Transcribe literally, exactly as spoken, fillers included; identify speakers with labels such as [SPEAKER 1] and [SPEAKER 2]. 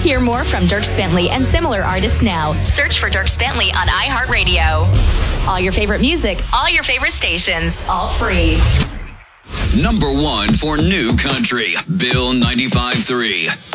[SPEAKER 1] Hear more from Dierks Bentley and similar artists now. Search for Dierks Bentley on iHeartRadio. All your favorite music, all your favorite stations, all free.
[SPEAKER 2] Number one for new country, Bill ninety-five point three.